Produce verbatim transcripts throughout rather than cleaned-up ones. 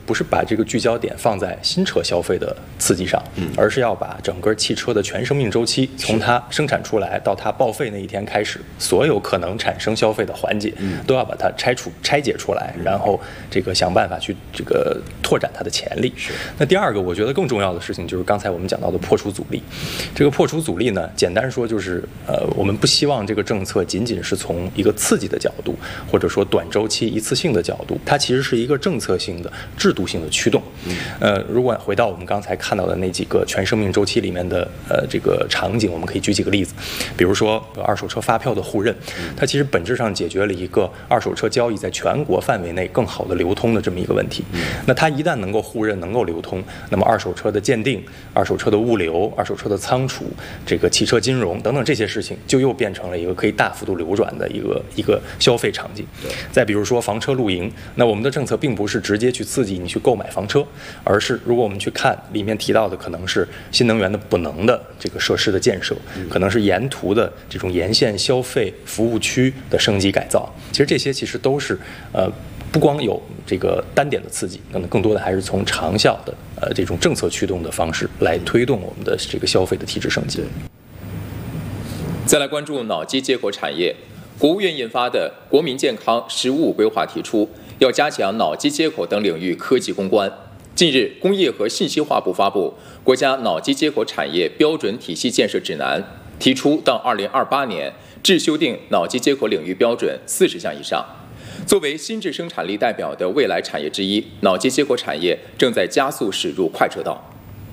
不是把这个聚焦点放在新车消费的刺激上，嗯，而是要把整个汽车的全生命周期，从它生产出来到它报废那一天开始，所有可能产生消费的环节，嗯，都要把它拆除、拆解出来，然后这个想办法去这个拓展它的潜力。是。那第二个，我觉得更重要的事情就是刚才我们讲到的破除阻力。这个破除阻力呢，简单说就是，呃，我们不希望这个政策仅仅是从一个刺激的角度，或者说短周期一次性的角度，它其实是一个政策性的、制度性的驱动。呃，如果回到我们刚才看到的那几个全生命周期里面的呃这个场景，我们可以举几个例子，比如说二手车发票的互认，它其实本质上解决了一个二手车交易在全国范围内更好的流通的这么一个问题。那它一旦能够互认、能够流通，那么二手车的鉴定、二手车的物流、二手车的仓储、这个汽车金融等等这些事情，就又变成了一个可以大幅度流转的一个一个消费场景。再比如说房车露营，那我们的政策并不是直接去刺激你去购买房车，而是如果我们去看里面提到的，可能是新能源的补能的这个设施的建设，可能是沿途的这种沿线消费服务区的升级改造。其实这些其实都是呃不光有这个单点的刺激，可能更多的还是从长效的呃这种政策驱动的方式来推动我们的这个消费的体制升级。 再来关注脑机接口产业，国务院印发的《国民健康“十五五”规划》提出，要加强脑机接口等领域科技攻关。近日，工业和信息化部发布《国家脑机接口产业标准体系建设指南》，提出到二零二八年制修订脑机接口领域标准四十项以上。作为新质生产力代表的未来产业之一，脑机接口产业正在加速驶入快车道。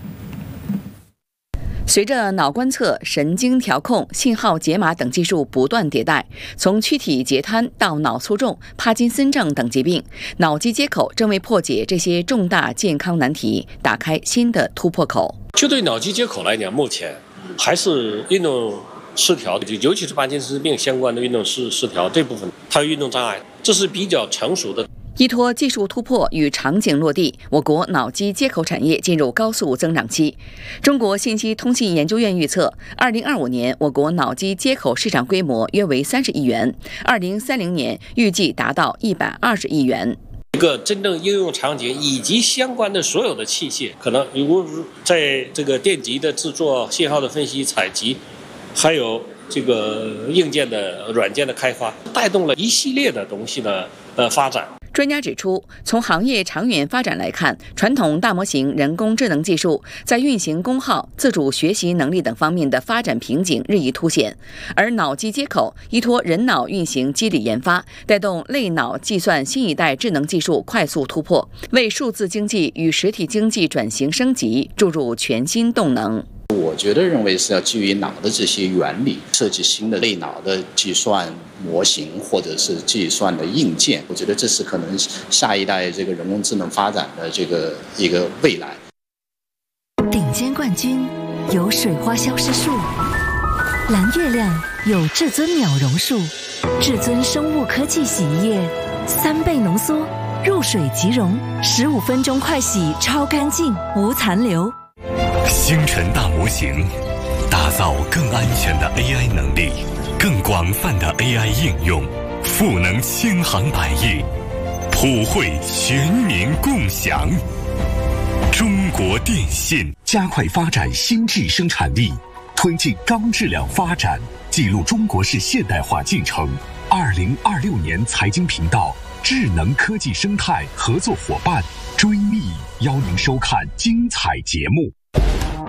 随着脑观测、神经调控、信号解码等技术不断迭代，从躯体截瘫到脑卒中、帕金森症等疾病，脑机接口正为破解这些重大健康难题打开新的突破口。 就对脑机接口来讲，目前还是运动失调，尤其是帕金森病相关的运动失失调这部分，它有运动障碍，这是比较成熟的。 依托技术突破与场景落地，我国脑机接口产业进入高速增长期。中国信息通信研究院预测，二零二五年我国脑机接口市场规模约为三十亿元，二零三零年预计达到一百二十亿元。 一个真正应用场景以及相关的所有的器械，可能如在这个电极的制作、信号的分析、采集，还有这个硬件的、软件的开发，带动了一系列的东西的呃发展。 专家指出，从行业长远发展来看，传统大模型人工智能技术在运行功耗、自主学习能力等方面的发展瓶颈日益凸显，而脑机接口依托人脑运行机理研发，带动类脑计算新一代智能技术快速突破，为数字经济与实体经济转型升级注入全新动能。 我觉得认为是要基于脑的这些原理，设计新的类脑的计算模型或者是计算的硬件。我觉得这是可能下一代这个人工智能发展的这个一个未来。 顶尖冠军有水花消失术，蓝月亮有至尊鸟绒术，至尊生物科技洗衣液，三倍浓缩，入水即溶，十五分钟快洗，超干净，无残留。 星辰大模型，打造更安全的 A I 能力，更广泛的 A I 应用，赋能千行百业，普惠全民共享。中国电信加快发展新质生产力，推进高质量发展，记录中国式现代化进程。二零二六年财经频道智能科技生态合作伙伴追觅，邀您收看精彩节目。